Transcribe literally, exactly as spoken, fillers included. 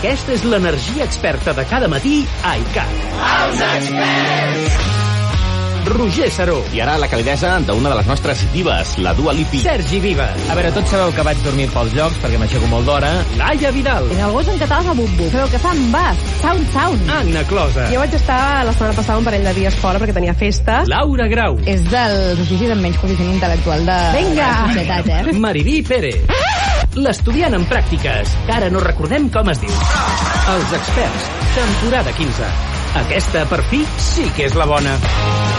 Aquesta és l'energia experta de cada matí a iCat. Els experts! Roger Saró. I ara la calidesa d'una de les nostres divas, la Dua Lipa. Sergi Vives. A veure, tots sabeu que vaig dormir pels jocs perquè m'aixeco molt d'hora. Laia Vidal. En el gos en català fa bum-bum. Però que fa en bas. Sound, sound. Anna Closa. Jo vaig estar la setmana passada un parell de dies fora perquè tenia festa. Laura Grau. És dels oficis amb menys coeficient intel·lectual de Vinga. la societat, eh? Mariví Pérez. L'estudiant en pràctiques, que ara no recordem com es diu. Els experts, temporada quinze. Aquesta, per fi, sí que és la bona.